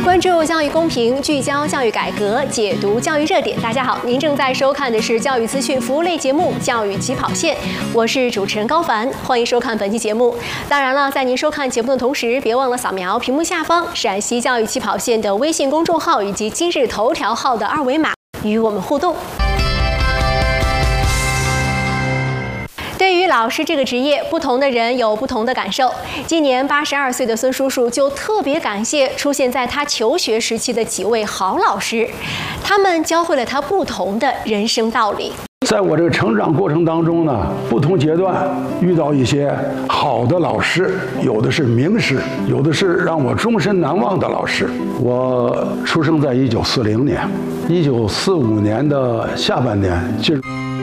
关注教育公平，聚焦教育改革，解读教育热点。大家好，您正在收看的是教育资讯服务类节目《教育起跑线》，我是主持人高凡，欢迎收看本期节目。当然了，在您收看节目的同时，别忘了扫描屏幕下方陕西教育起跑线的微信公众号以及今日头条号的二维码，与我们互动。对于老师这个职业，不同的人有不同的感受。今年82岁的孙叔叔就特别感谢出现在他求学时期的几位好老师，他们教会了他不同的人生道理。 在我这个成长过程当中呢，不同阶段遇到一些好的老师，有的是名师，有的是让我终身难忘的老师。我出生在1940年，1945年的下半年进入